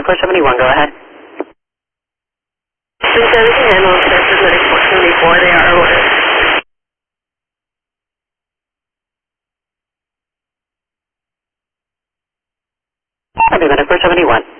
Medical 71, go ahead. Please everything ambulance services Medical 74, they are ordered. Copy, Medical 71.